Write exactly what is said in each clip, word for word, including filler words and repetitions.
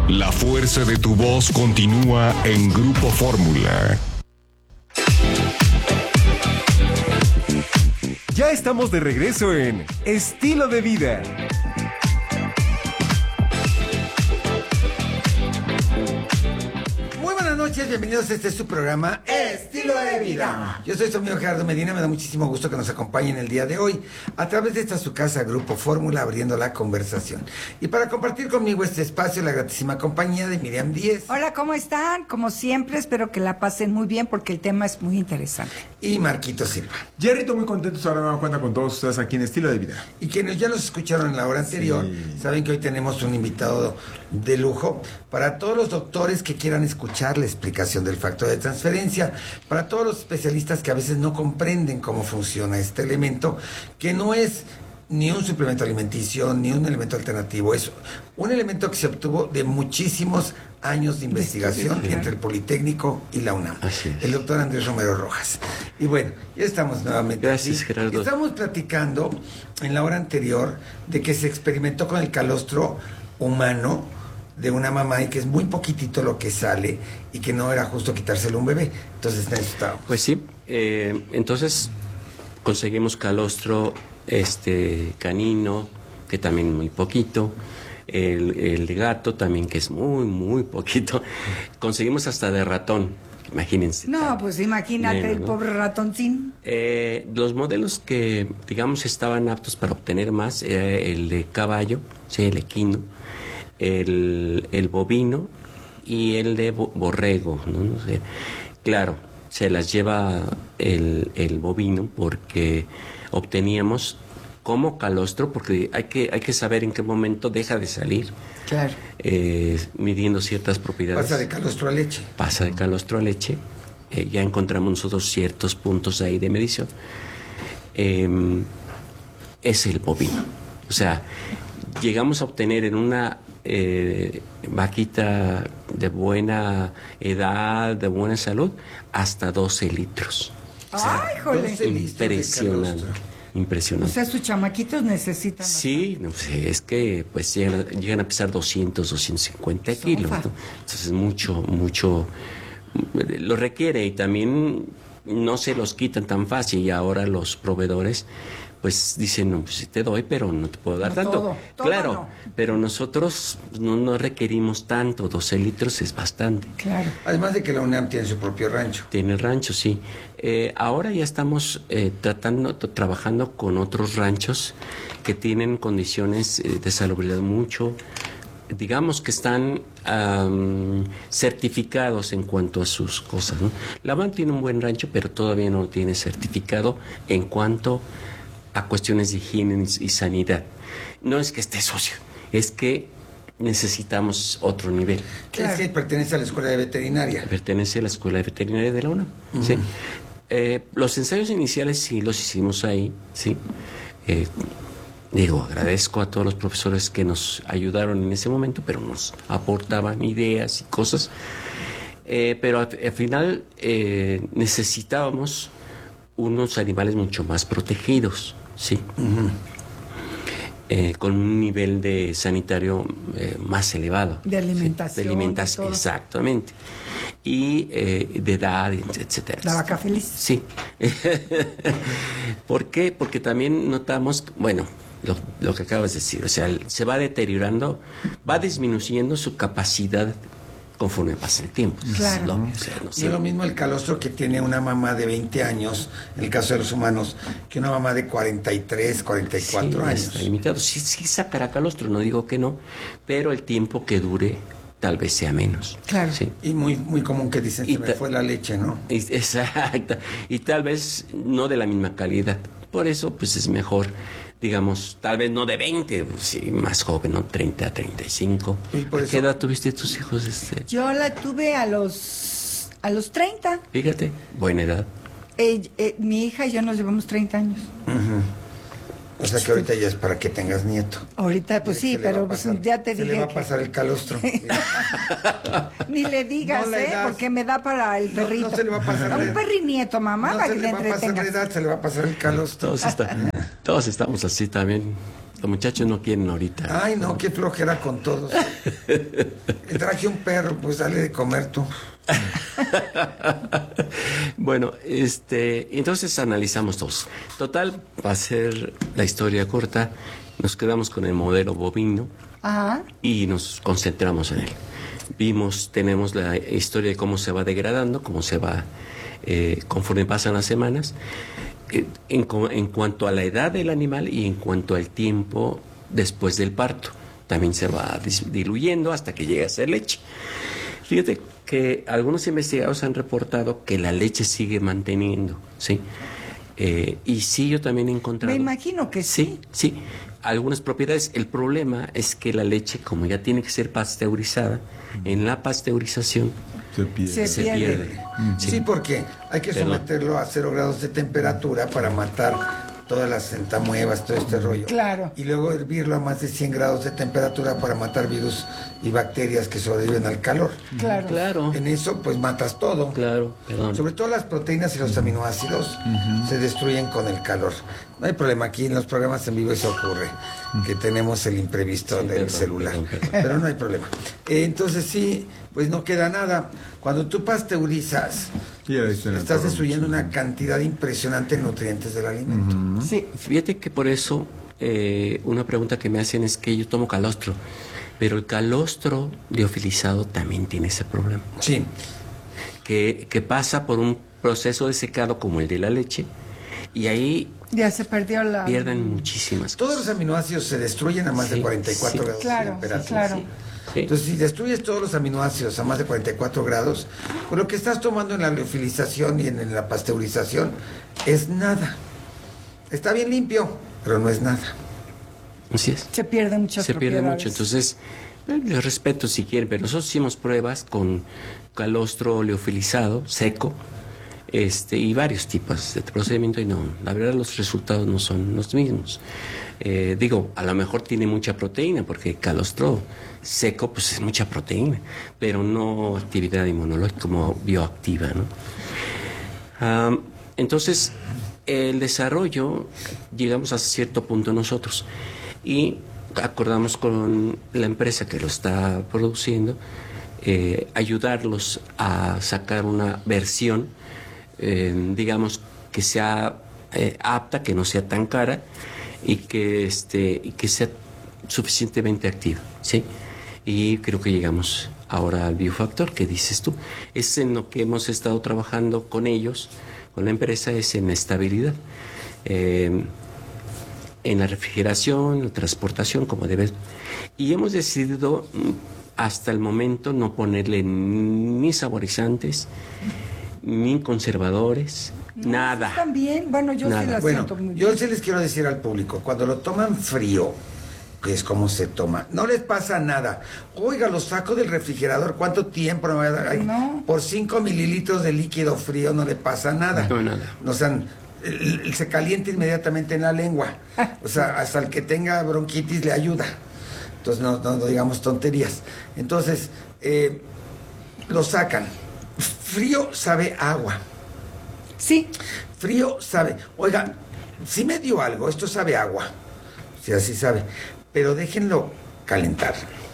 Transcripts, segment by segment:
La fuerza de tu voz continúa en Grupo Fórmula. Ya estamos de regreso en Estilo de Vida. Buenas noches, bienvenidos a este su programa Estilo de Vida. Yo soy su amigo Gerardo Medina, me da muchísimo gusto que nos acompañen el día de hoy a través de esta su casa Grupo Fórmula, abriendo la conversación. Y para compartir conmigo este espacio, la gratísima compañía de Miriam Díez. Hola, ¿cómo están? Como siempre, espero que la pasen muy bien porque el tema es muy interesante. Y Marquito Silva. Jerrito, muy contentos ahora me cuenta con todos ustedes aquí en Estilo de Vida. Y quienes ya nos escucharon en la hora anterior, sí, saben que hoy tenemos un invitado de lujo para todos los doctores que quieran escuchar la explicación del factor de transferencia, para todos los especialistas que a veces no comprenden cómo funciona este elemento, que no es ni un suplemento alimenticio, ni un elemento alternativo, es un elemento que se obtuvo de muchísimos años de investigación sí, entre el Politécnico y la UNAM. El doctor Andrés Romero Rojas. Y bueno, ya estamos nuevamente. Gracias, aquí. Gerardo. Estamos platicando en la hora anterior de que se experimentó con el calostro humano de una mamá y que es muy poquitito lo que sale y que no era justo quitárselo a un bebé. Entonces necesitábamos. Pues sí, eh, entonces conseguimos calostro este canino, que también muy poquito, el, el de gato también, que es muy, muy poquito. Conseguimos hasta de ratón, imagínense. No, pues imagínate Neno, el ¿no? pobre ratoncín. Eh, los modelos que, digamos, estaban aptos para obtener más, era el de caballo, sí, el equino, el, el bovino y el de bo- borrego, ¿no? No sé. Claro, se las lleva el, el bovino porque obteníamos como calostro, porque hay que, hay que saber en qué momento deja de salir. Claro. Eh, midiendo ciertas propiedades. Pasa de calostro a leche. Pasa de calostro a leche. Eh, ya encontramos nosotros ciertos puntos ahí de medición. Eh, es el bovino. O sea, llegamos a obtener en una eh, vaquita de buena edad, de buena salud, hasta doce litros. O sea, ¡ay, jole! impresionante. Impresionante. O sea, sus chamaquitos necesitan. Sí, no sé, es que pues llegan, llegan a pesar doscientos, doscientos cincuenta Sofa. kilos, ¿no? Entonces mucho, mucho lo requiere y también no se los quitan tan fácil y ahora los proveedores pues dicen, no, pues sí te doy, pero no te puedo dar No tanto. todo, todo claro, no. pero nosotros no, no requerimos tanto, doce litros es bastante. Claro. Además de que la UNAM tiene su propio rancho. Tiene el rancho, sí. Eh, ahora ya estamos eh, tratando, t- trabajando con otros ranchos que tienen condiciones eh, de salubridad mucho, digamos que están um, certificados en cuanto a sus cosas, ¿no? La UNAM tiene un buen rancho, pero todavía no tiene certificado en cuanto a cuestiones de higiene y sanidad. No es que esté sucio, es que necesitamos otro nivel. Claro. Es que pertenece a la escuela de veterinaria. Pertenece a la escuela de veterinaria de la UNAM. Uh-huh. ¿Sí? Eh, los ensayos iniciales sí los hicimos ahí, sí. Eh, digo, agradezco a todos los profesores que nos ayudaron en ese momento, pero nos aportaban ideas y cosas. Eh, pero al, al final eh, necesitábamos unos animales mucho más protegidos, sí. Uh-huh. Eh, con un nivel de sanitario eh, más elevado. De alimentación. ¿sí? De alimentación, de exactamente. Y eh, de edad, etcétera. La vaca feliz. Sí. ¿Por qué? Porque también notamos, bueno, lo, lo que acabas de decir, o sea, se va deteriorando, va disminuyendo su capacidad conforme pasa el tiempo. Claro. ¿No? O sea, no Y sé. es lo mismo el calostro que tiene una mamá de veinte años, en el caso de los humanos, que una mamá de cuarenta y tres, cuarenta y cuatro sí, años. Está limitado. Sí, sí sacará calostro, no digo que no, pero el tiempo que dure tal vez sea menos. Claro. Sí. Y muy muy común que dicen, Y se me ta- fue la leche, ¿no? Y- Exacto. Y tal vez no de la misma calidad. Por eso, pues es mejor, digamos, tal vez no de veinte, pues, sí, más joven, ¿no? treinta, treinta y cinco. Y por ¿A eso- qué edad tuviste tus hijos? Este? Yo la tuve a los a los treinta. Fíjate, buena edad. Eh, eh, mi hija y yo nos llevamos treinta años. Uh-huh. O sea que ahorita ya es para que tengas nieto. Ahorita, pues sí, Se le va pero a pues pasar- ya te se dije le va a que- pasar el calostro. Ni le digas, No la ¿eh? edad. Porque me da para el No, perrito. no se le va a pasar la un edad. perrinieto, mamá, No para se que le le va a pasar la entretengas. edad, se le va a pasar el calostro. Todos, está- todos estamos así también. los muchachos no quieren ahorita. Ay, no, qué flojera con todos. Le traje un perro, pues dale de comer tú. Bueno, este, entonces analizamos todos. Total, va a ser la historia corta. Nos quedamos con el modelo bovino. Ajá. Y nos concentramos en él. Vimos, tenemos la historia de cómo se va degradando, cómo se va, eh, conforme pasan las semanas, eh, en, en cuanto a la edad del animal y en cuanto al tiempo después del parto. También se va diluyendo hasta que llega a ser leche. Fíjate que algunos investigadores han reportado que la leche sigue manteniendo, ¿sí? Eh, y sí, yo también he encontrado... Me imagino que sí. Sí, sí. Algunas propiedades. El problema es que la leche, como ya tiene que ser pasteurizada, en la pasteurización Se pierde. Se se pierde. pierde. Sí, Sí. porque hay que Perdón. someterlo a cero grados de temperatura para matar todas las entamuevas, todo este rollo. Claro. Y luego hervirlo a más de cien grados de temperatura para matar virus y bacterias que sobreviven al calor. Claro. Claro, En eso, pues matas todo. claro, perdón. Sobre todo las proteínas y los aminoácidos se destruyen con el calor. No hay problema, aquí en los programas en vivo eso ocurre, que tenemos el imprevisto Sí, del perdón, celular, perdón, perdón. pero no hay problema. Eh, entonces sí, pues no queda nada. Cuando tú pasteurizas, Sí, ahí está en el estás programa. destruyendo una cantidad impresionante de nutrientes del alimento. Sí. Fíjate que por eso eh, una pregunta que me hacen es que yo tomo calostro, pero el calostro liofilizado también tiene ese problema, Sí, que, que pasa por un proceso de secado como el de la leche y ahí Ya se perdió la... pierden muchísimas todos cosas. los aminoácidos se destruyen a más de Sí, cuarenta y cuatro sí. grados Claro, de sí, temperatura. claro. Sí, sí. Entonces, si destruyes todos los aminoácidos a más de cuarenta y cuatro grados, pues lo que estás tomando en la liofilización y en, en la pasteurización es nada. Está bien limpio, pero no es nada. Así es. Se pierden muchas Se pierde propiedades. mucho. Entonces, eh, les respeto si quieren, pero nosotros hicimos pruebas con calostro oleofilizado, seco, este, y varios tipos de procedimiento, y no, la verdad los resultados no son los mismos. Eh, digo, a lo mejor tiene mucha proteína, porque calostro seco, pues es mucha proteína, pero no actividad inmunológica como bioactiva, ¿no? Ah, entonces, el desarrollo, llegamos a cierto punto nosotros y acordamos con la empresa que lo está produciendo, eh, ayudarlos a sacar una versión, eh, digamos, que sea eh, apta, que no sea tan cara y que, este, y que sea suficientemente activa, ¿sí? Y creo que llegamos ahora al biofactor que dices tú. Es en lo que hemos estado trabajando con ellos, con la empresa, es en estabilidad. Eh, en la refrigeración, la transportación, como debe. Y hemos decidido mm, hasta el momento no ponerle ni saborizantes, ni conservadores, No, nada. sí También, bueno, yo Nada. sí la Bueno, siento muy yo bien. sí les quiero decir al público, cuando lo toman frío, que es como se toma, no les pasa nada. Oiga, lo saco del refrigerador, ¿cuánto tiempo me va a dar? Ay, No. por cinco mililitros de líquido frío no le pasa nada. No, nada. O sea, el- el- se calienta inmediatamente en la lengua. O sea, hasta el que tenga bronquitis le ayuda. Entonces, no, no, no digamos tonterías. Entonces, eh, lo sacan. Frío sabe a agua. Sí, Frío sabe. Oiga, si me dio algo, esto sabe a agua. Sí, así sabe. Pero déjenlo calentar.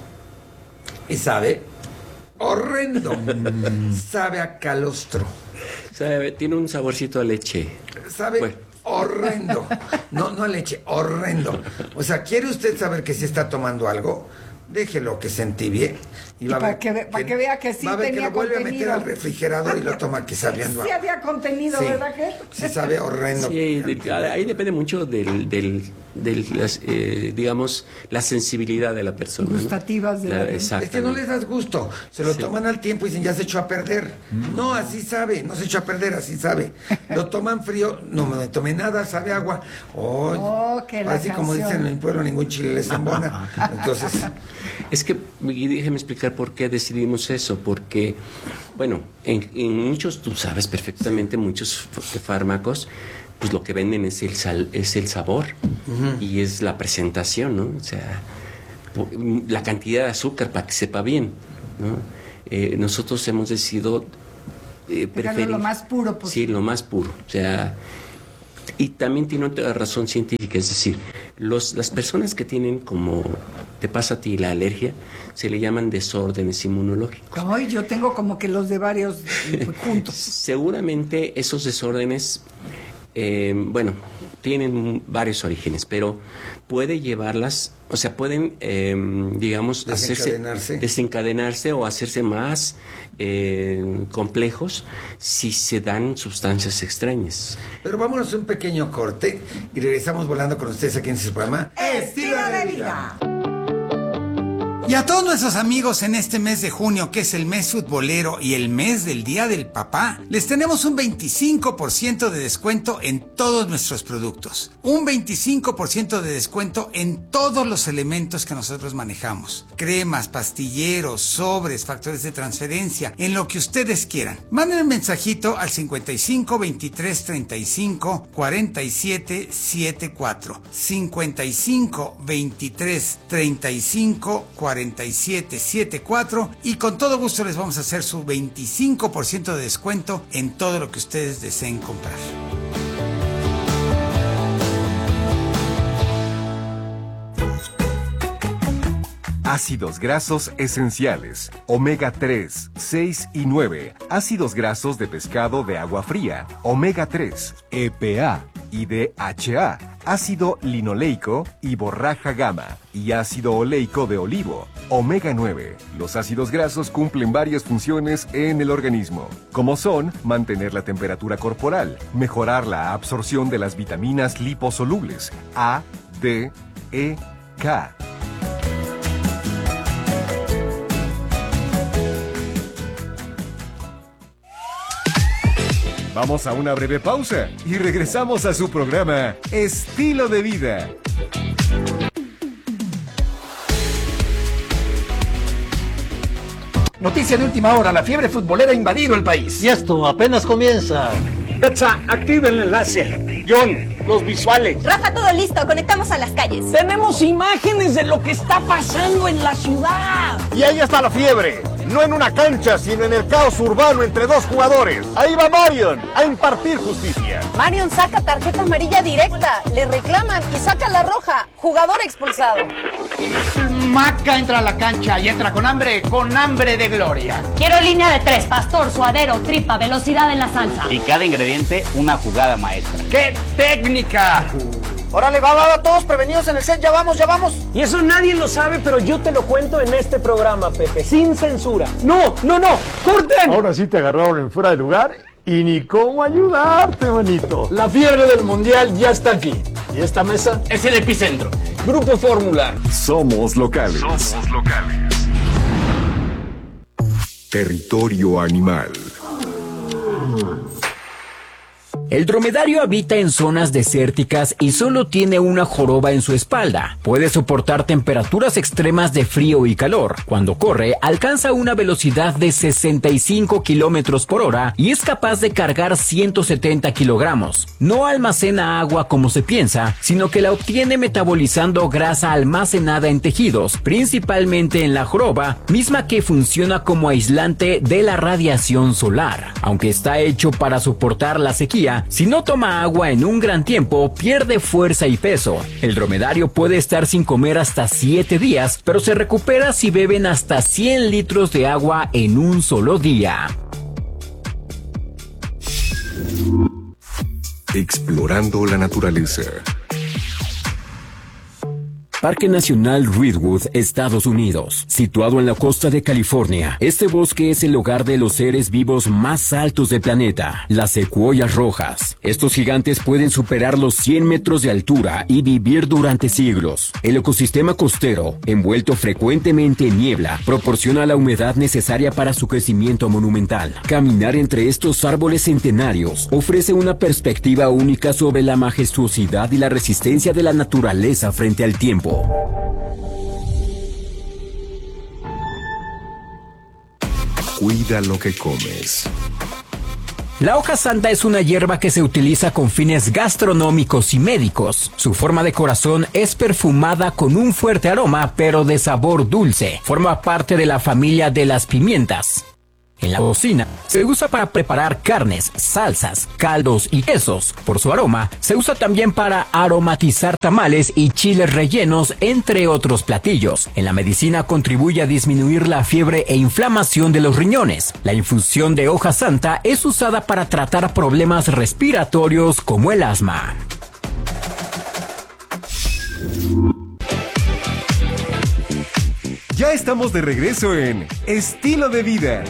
Y sabe horrendo. Sabe a calostro. Sabe, tiene un saborcito a leche. Sabe Bueno. horrendo. No, no a leche, horrendo. O sea, ¿quiere usted saber que si está tomando algo? Déjelo que se entibie. Y para que ve- para que vea que sí va a ver tenía que lo vuelve a meter contenido. al refrigerador y lo toma que sabiendo. sí había contenido, Sí. ¿verdad que? Sí sabe horrendo. Sí, de- ahí depende mucho del, del, del las, eh, digamos, la sensibilidad de la persona, ¿no? Gustativas de la- Es que no exactamente. les das gusto, se lo Sí. toman al tiempo y dicen ya se echó a perder. No, así sabe, no se echó a perder, así sabe. Lo toman frío, no me tomé nada, sabe agua. Oh, Oh, que la así como canción. dicen en mi pueblo, ningún chile les embona. Entonces, Es que, y déjeme explicar por qué decidimos eso, porque, bueno, en, en muchos, tú sabes perfectamente, muchos f- fármacos, pues lo que venden es el sal, es el sabor y es la presentación, ¿no? O sea, po- la cantidad de azúcar para que sepa bien, ¿no? Eh, nosotros hemos decidido eh, Dejarlo preferir... lo más puro posible. Sí, lo más puro, o sea... Y también tiene otra razón científica, es decir, Los, las personas que tienen, como te pasa a ti, la alergia, se le llaman desórdenes inmunológicos. Ay, yo tengo como que los de varios juntos. Seguramente esos desórdenes, eh, bueno, tienen varios orígenes, pero puede llevarlas, o sea, pueden, eh, digamos, desencadenarse. Hacerse, desencadenarse o hacerse más eh, complejos si se dan sustancias extrañas. Pero vámonos a un pequeño corte y regresamos volando con ustedes aquí en su programa Estilo de Vida. Y a todos nuestros amigos en este mes de junio, que es el mes futbolero y el mes del Día del Papá, les tenemos un veinticinco por ciento de descuento en todos nuestros productos. Un veinticinco por ciento de descuento en todos los elementos que nosotros manejamos. Cremas, pastilleros, sobres, factores de transferencia, en lo que ustedes quieran. Manden un mensajito al cincuenta y cinco, veintitrés, treinta y cinco, cuarenta y siete, setenta y cuatro. cincuenta y cinco, veintitrés, treinta y cinco, cuarenta y siete, setenta y cuatro, y con todo gusto les vamos a hacer su veinticinco por ciento de descuento en todo lo que ustedes deseen comprar. Ácidos grasos esenciales, omega tres, seis y nueve, ácidos grasos de pescado de agua fría, omega tres, E P A y D H A, ácido linoleico y borraja gamma, y ácido oleico de olivo, omega nueve. Los ácidos grasos cumplen varias funciones en el organismo, como son mantener la temperatura corporal, mejorar la absorción de las vitaminas liposolubles A, D, E, K. Vamos a una breve pausa y regresamos a su programa Estilo de Vida. Noticia de última hora, la fiebre futbolera ha invadido el país. Y esto apenas comienza. Petsa, activa el enlace. John, los visuales. Rafa, todo listo, conectamos a las calles. Tenemos imágenes de lo que está pasando en la ciudad. Y ahí está la fiebre. No en una cancha, sino en el caos urbano entre dos jugadores. Ahí va Marion a impartir justicia. Marion saca tarjeta amarilla directa, le reclaman y saca la roja. Jugador expulsado. Maca entra a la cancha y entra con hambre, con hambre de gloria. Quiero línea de tres, pastor, suadero, tripa, velocidad en la salsa. Y cada ingrediente, una jugada maestra. ¡Qué técnica! Órale, va, va, va, todos prevenidos en el set, ya vamos, ya vamos. Y eso nadie lo sabe, pero yo te lo cuento en este programa, Pepe, sin censura. No, no, no, corten. Ahora sí te agarraron en fuera de lugar y ni cómo ayudarte, manito. La fiebre del mundial ya está aquí. Y esta mesa es el epicentro. Grupo Fórmula. Somos locales. Somos locales. Territorio animal. El dromedario habita en zonas desérticas y solo tiene una joroba en su espalda. Puede soportar temperaturas extremas de frío y calor. Cuando corre, alcanza una velocidad de sesenta y cinco kilómetros por hora y es capaz de cargar ciento setenta kilogramos. No almacena agua como se piensa, sino que la obtiene metabolizando grasa almacenada en tejidos, principalmente en la joroba, misma que funciona como aislante de la radiación solar. Aunque está hecho para soportar la sequía, si no toma agua en un gran tiempo, pierde fuerza y peso. El dromedario puede estar sin comer hasta siete días, pero se recupera si beben hasta cien litros de agua en un solo día. Explorando la naturaleza. Parque Nacional Redwood, Estados Unidos. Situado en la costa de California, este bosque es el hogar de los seres vivos más altos del planeta, las secuoyas rojas. Estos gigantes pueden superar los cien metros de altura y vivir durante siglos. El ecosistema costero, envuelto frecuentemente en niebla, proporciona la humedad necesaria para su crecimiento monumental. Caminar entre estos árboles centenarios ofrece una perspectiva única sobre la majestuosidad y la resistencia de la naturaleza frente al tiempo. Cuida lo que comes. La hoja santa es una hierba que se utiliza con fines gastronómicos y médicos. Su forma de corazón es perfumada con un fuerte aroma, pero de sabor dulce. Forma parte de la familia de las pimientas. En la cocina se usa para preparar carnes, salsas, caldos y quesos. Por su aroma, se usa también para aromatizar tamales y chiles rellenos, entre otros platillos. En la medicina contribuye a disminuir la fiebre e inflamación de los riñones. La infusión de hoja santa es usada para tratar problemas respiratorios como el asma. Ya estamos de regreso en Estilo de Vida.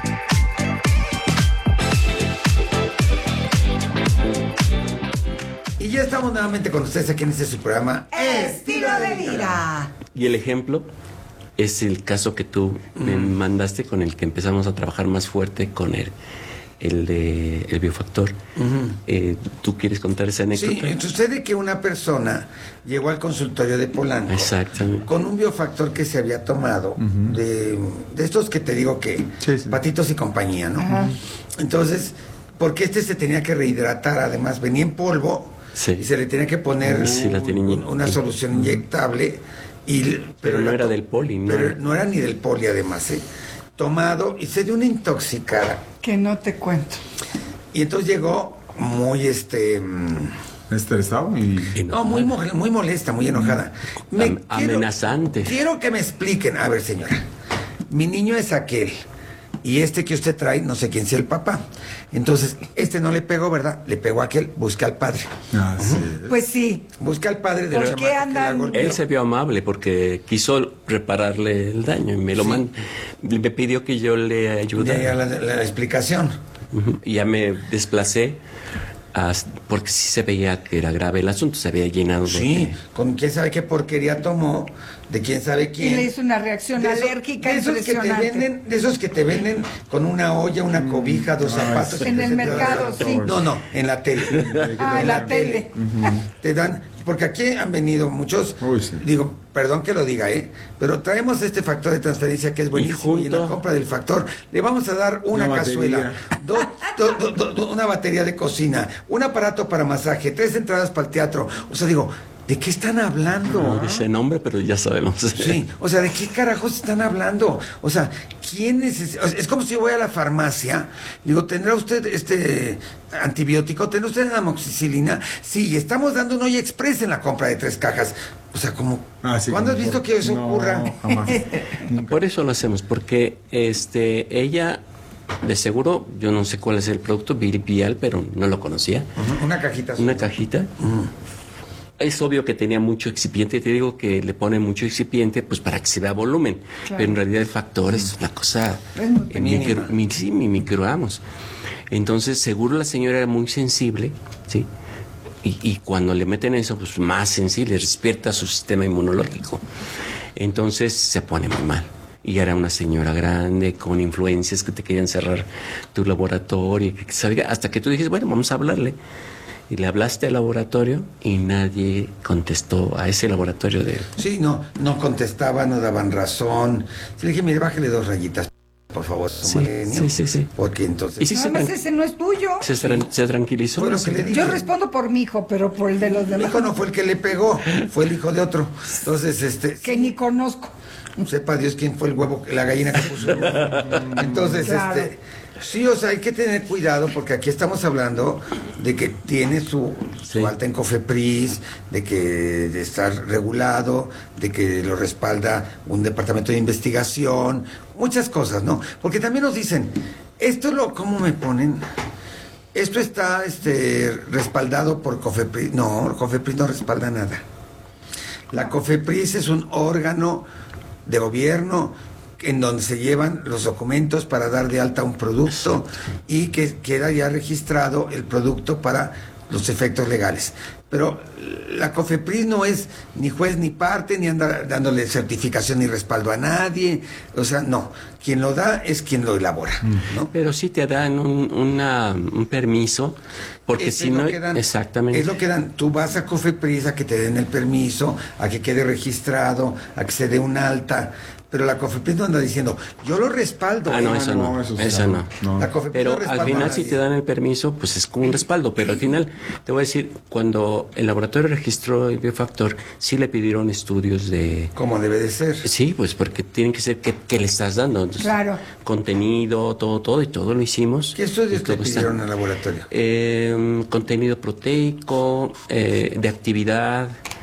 Y ya estamos nuevamente con ustedes aquí en este su programa Estilo de Vida. Y el ejemplo es el caso que tú mm. me mandaste, con el que empezamos a trabajar más fuerte con el, el de el biofactor. Uh-huh. eh, ¿Tú quieres contar esa anécdota? Sí, sucede que una persona llegó al consultorio de Polanco. Exactamente. Con un biofactor que se había tomado, uh-huh. de, de estos que te digo que, sí, sí. Patitos y compañía, ¿no? Uh-huh. Entonces, porque este se tenía que rehidratar, además venía en polvo. Sí. Y se le tenía que poner sí, la tenía un, una solución inyectable. Y, pero, pero no era del poli, ¿no? Pero no era ni del poli, además, ¿eh? Tomado y se dio una intoxicada. Que no te cuento. Y entonces llegó muy, este... ¿Estresado? Y... No, muy, muy molesta, muy enojada. Me Am- quiero, amenazante. Quiero que me expliquen. A ver, señora. Mi niño es aquel. Y este que usted trae, no sé quién sea el papá. Entonces, este no le pegó, ¿verdad? Le pegó a aquel, busca al padre. Ah, sí. Pues sí. Busca al padre de ¿Por los qué andan? Él se vio amable porque quiso repararle el daño y me lo sí. man... me pidió que yo le ayudara. La, la, la explicación. Uh-huh. Y ya me desplacé. Porque sí se veía que era grave el asunto, se había llenado. Sí, de... con quién sabe qué porquería tomó, de quién sabe quién. Y le hizo una reacción de alérgica eso, de esos que te venden, de esos que te venden con una olla, una cobija, dos ah, zapatos. En el mercado, sí. No, no, en la tele. Ah, en la tele. Uh-huh. Te dan, porque aquí han venido muchos, Uy, sí. digo, perdón que lo diga, ¿eh? Pero traemos este factor de transferencia que es buenísimo, y, y en la compra del factor le vamos a dar una, una cazuela, do, do, do, do, do, una batería de cocina, un aparato para masaje, tres entradas para el teatro. O sea, digo, ¿de qué están hablando? No dice nombre, pero ya sabemos. Sí, o sea, ¿de qué carajos están hablando? O sea, ¿quién es? Es como si yo voy a la farmacia, digo, ¿tendrá usted este antibiótico? ¿Tendrá usted amoxicilina? Sí, y estamos dando un Olla Express en la compra de tres cajas. O sea, como, ah, sí, ¿cuándo has visto por... que eso no, ocurra? Jamás. Por eso lo hacemos, porque este ella... De seguro, yo no sé cuál es el producto, Vial, pero no lo conocía. Uh-huh. Una cajita. Una cajita. Uh-huh. Es obvio que tenía mucho excipiente, te digo que le ponen mucho excipiente pues para que se vea volumen, claro. Pero en realidad el factor es una cosa es micro, mi, sí, mi microgramos. Entonces seguro la señora era muy sensible, ¿sí? Y, y cuando le meten eso, pues más sensible, despierta su sistema inmunológico. Entonces se pone muy mal. Y era una señora grande, con influencias que te querían cerrar tu laboratorio, que sabía, hasta que tú dijiste, bueno, vamos a hablarle. Y le hablaste al laboratorio y nadie contestó a ese laboratorio de... Sí, no, no contestaban, no daban razón. Le dije, mire, bájale dos rayitas, por favor. Sí, sí, sí, sí. Porque entonces... ¿Y si se tran... ese no es tuyo? ¿Se, tra- se tranquilizó? Fue lo que le dije. Yo respondo por mi hijo, pero por el de los demás. Mi hijo no fue el que le pegó, fue el hijo de otro. Entonces, este... Que ni conozco. Sepa Dios quién fue el huevo, la gallina que puso el huevo. Entonces, claro. este... Sí, o sea, hay que tener cuidado porque aquí estamos hablando de que tiene su, su sí. alta en COFEPRIS, de que de estar regulado, de que lo respalda un departamento de investigación, muchas cosas, ¿no? Porque también nos dicen, esto lo, ¿cómo me ponen? Esto está este, respaldado por COFEPRIS. No, COFEPRIS no respalda nada. La COFEPRIS es un órgano de gobierno en donde se llevan los documentos para dar de alta un producto y que queda ya registrado el producto para los efectos legales. Pero la COFEPRIS no es ni juez ni parte, ni anda dándole certificación ni respaldo a nadie. O sea, no. Quien lo da es quien lo elabora, ¿no? Pero sí te dan un, una, un permiso, porque si no... Dan, exactamente. Es lo que dan. Tú vas a COFEPRIS a que te den el permiso, a que quede registrado, a que se dé un alta. pero la COFEPRIS no anda diciendo, yo lo respaldo. Ah, no, eh, eso no, no, eso, eso no. no. La COFEPRIS pero no respalda al final a si te dan el permiso, pues es como un respaldo, pero al final te voy a decir, cuando el laboratorio registró el biofactor, sí le pidieron estudios de... Como debe de ser. Sí, pues porque tienen que ser, ¿qué, qué le estás dando? Entonces, claro. Contenido, todo, todo, y todo lo hicimos. ¿Qué estudios le pidieron al laboratorio? Eh, contenido proteico, eh, de actividad,